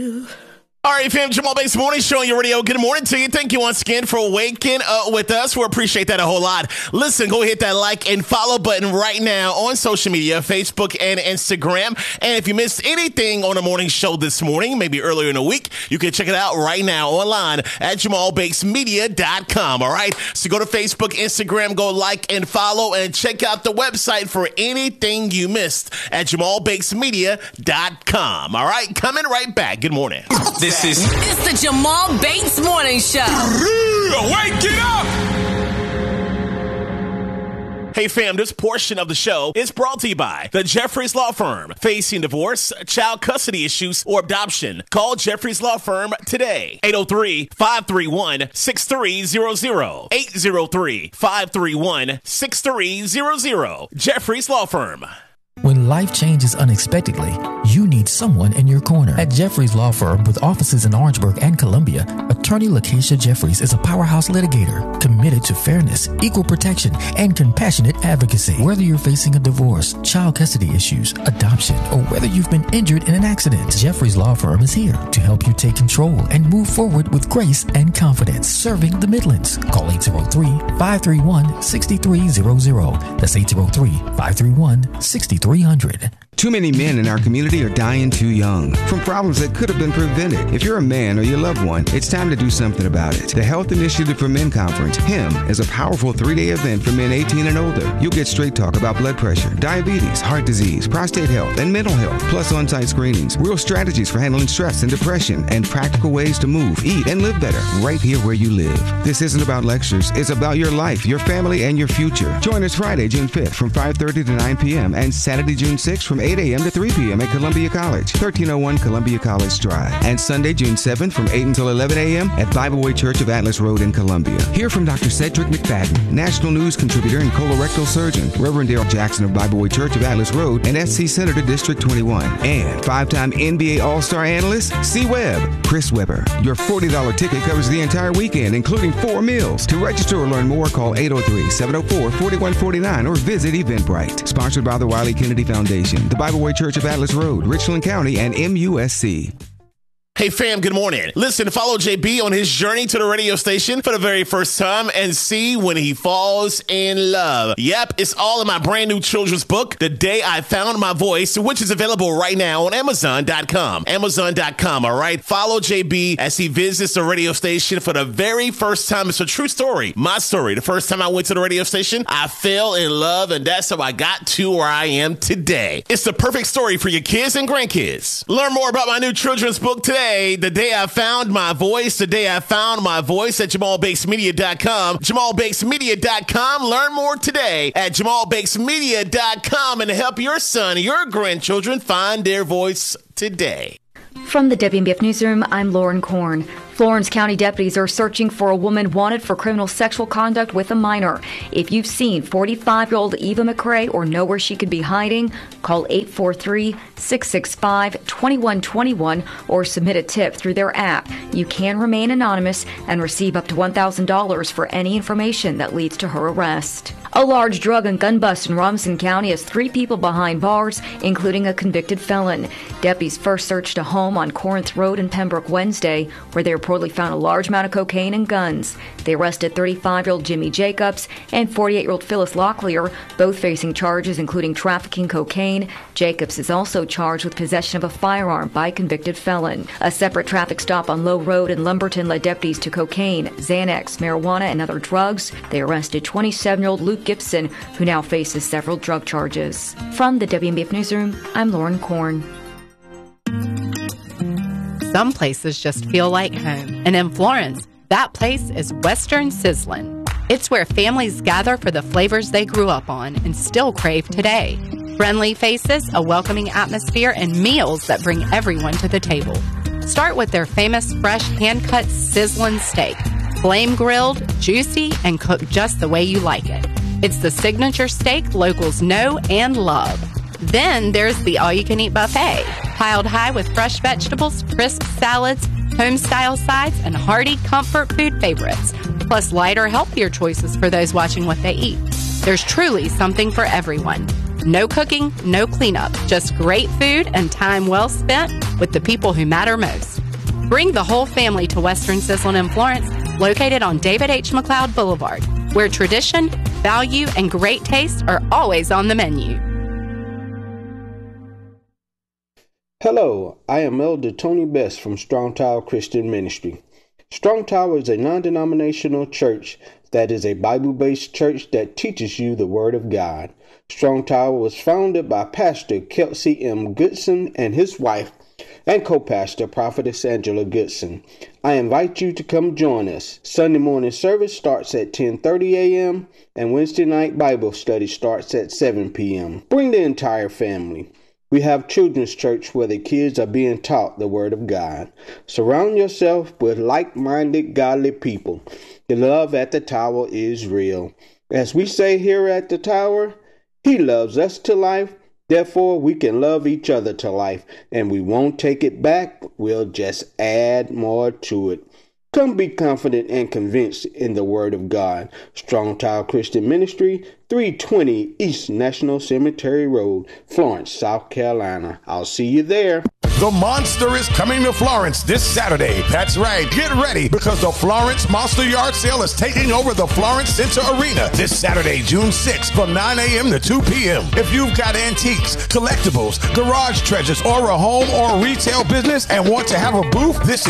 All right, fam, Jamal Banks Morning Show on your radio. Good morning to you. Thank you once again for waking up with us. We appreciate that a whole lot. Listen, go hit that like and follow button right now on social media, Facebook and Instagram. And if you missed anything on the morning show this morning, maybe earlier in the week, you can check it out right now online at JamalBakesMedia.com. All right, so go to Facebook, Instagram, go like and follow, and check out the website for anything you missed at JamalBakesMedia.com. All right, coming right back. Good morning. It's the Jamal Banks Morning Show. Wake it up! Hey fam, this portion of the show is brought to you by the Jeffries Law Firm. Facing divorce, child custody issues, or adoption, call Jeffries Law Firm today. 803-531-6300. 803-531-6300. Jeffries Law Firm. When life changes unexpectedly, you need someone in your corner. At Jeffries Law Firm, with offices in Orangeburg and Columbia, attorney Lakeisha Jeffries is a powerhouse litigator committed to fairness, equal protection, and compassionate advocacy. Whether you're facing a divorce, child custody issues, adoption, or whether you've been injured in an accident, Jeffries Law Firm is here to help you take control and move forward with grace and confidence. Serving the Midlands. Call 803-531-6300. That's 803-531-6300. Too many men in our community are dying too young from problems that could have been prevented. If you're a man or your loved one, it's time to do something about it. The Health Initiative for Men Conference, HIM, is a powerful 3-day event for men 18 and older. You'll get straight talk about blood pressure, diabetes, heart disease, prostate health, and mental health, plus on-site screenings, real strategies for handling stress and depression, and practical ways to move, eat, and live better right here where you live. This isn't about lectures. It's about your life, your family, and your future. Join us Friday, June 5th from 5:30 to 9 p.m. and Saturday, June 6th from 8 a.m. to 3 p.m. at Columbia College, 1301 Columbia College Drive. And Sunday, June 7th from 8 until 11 a.m. at Bible Way Church of Atlas Road in Columbia. Hear from Dr. Cedric McFadden, national news contributor and colorectal surgeon, Reverend Darrell Jackson of Bible Way Church of Atlas Road, and SC Senator District 21. And 5-time NBA All-Star analyst, C. Webb, Chris Webber. Your $40 ticket covers the entire weekend, including 4 meals. To register or learn more, call 803-704-4149 or visit Eventbrite. Sponsored by the Wiley Kennedy Foundation, the Bible Way Church of Atlas Road, Richland County, and MUSC. Hey fam, good morning. Listen, follow JB on his journey to the radio station for the very first time and see when he falls in love. Yep, it's all in my brand new children's book, The Day I Found My Voice, which is available right now on Amazon.com. Amazon.com, all right? Follow JB as he visits the radio station for the very first time. It's a true story. My story. The first time I went to the radio station, I fell in love, and that's how I got to where I am today. It's the perfect story for your kids and grandkids. Learn more about my new children's book today. The Day I Found My Voice. The Day I Found My Voice at JamalBakesMedia.com. JamalBakesMedia.com. Learn more today at JamalBakesMedia.com and help your son, your grandchildren find their voice today. From the WMBF Newsroom, I'm Lauren Korn. Florence County deputies are searching for a woman wanted for criminal sexual conduct with a minor. If you've seen 45-year-old Eva McRae or know where she could be hiding, call 843-665-2121 or submit a tip through their app. You can remain anonymous and receive up to $1,000 for any information that leads to her arrest. A large drug and gun bust in Robinson County has 3 people behind bars, including a convicted felon. Deputies first searched a home on Corinth Road in Pembroke Wednesday, where they reportedly found a large amount of cocaine and guns. They arrested 35-year-old Jimmy Jacobs and 48-year-old Phyllis Locklear, both facing charges including trafficking cocaine. Jacobs is also charged with possession of a firearm by a convicted felon. A separate traffic stop on Low Road in Lumberton led deputies to cocaine, Xanax, marijuana, and other drugs. They arrested 27-year-old Luke Gibson, who now faces several drug charges. From the WMBF Newsroom, I'm Lauren Korn. Some places just feel like home. And in Florence, that place is Western Sizzlin'. It's where families gather for the flavors they grew up on and still crave today. Friendly faces, a welcoming atmosphere, and meals that bring everyone to the table. Start with their famous fresh hand-cut sizzlin' steak. Flame grilled, juicy, and cooked just the way you like it. It's the signature steak locals know and love. Then there's the all-you-can-eat buffet, piled high with fresh vegetables, crisp salads, home-style sides, and hearty comfort food favorites, plus lighter, healthier choices for those watching what they eat. There's truly something for everyone. No cooking, no cleanup, just great food and time well spent with the people who matter most. Bring the whole family to Western Sizzlin' in Florence, located on David H. McLeod Boulevard, where tradition, value, and great taste are always on the menu. Hello, I am Elder Tony Best from Strong Tower Christian Ministry. Strong Tower is a non-denominational church that is a Bible-based church that teaches you the Word of God. Strong Tower was founded by Pastor Kelsey M. Goodson and his wife and co-pastor Prophetess Angela Goodson. I invite you to come join us. Sunday morning service starts at 10:30 a.m. and Wednesday night Bible study starts at 7 p.m. Bring the entire family. We have children's church where the kids are being taught the Word of God. Surround yourself with like-minded, godly people. The love at the Tower is real. As we say here at the Tower, He loves us to life. Therefore, we can love each other to life, and we won't take it back. We'll just add more to it. Come be confident and convinced in the Word of God. Strong Tower Christian Ministry, 320 East National Cemetery Road, Florence, South Carolina. I'll see you there. The Monster is coming to Florence this Saturday. That's right. Get ready because the Florence Monster Yard Sale is taking over the Florence Center Arena this Saturday, June 6th from 9 a.m. to 2 p.m. If you've got antiques, collectibles, garage treasures, or a home or retail business and want to have a booth, this